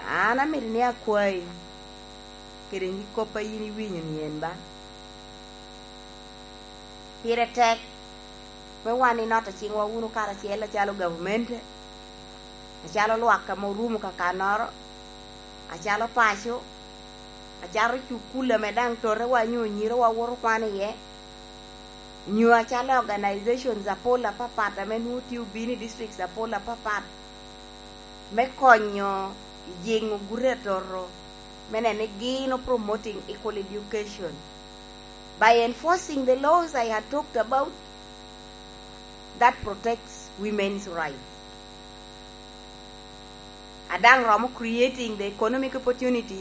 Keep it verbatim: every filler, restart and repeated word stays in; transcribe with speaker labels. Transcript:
Speaker 1: Ana mirni akwai kiringi kopa yini winyo ni enba pire tek we wani nota chingwa unu kara chiela chalo government achalo luaka morumu kakanoro achalo pacho acharo chukula medang tore wanyo nyiro wa woro kwani ye nyu achalo organizations apola papata menu tiu bini districts apola papata me konyo jingu guretoro menene gino promoting equal education by enforcing the laws I had talked about that protects women's rights. Adang Ramo creating the economic opportunity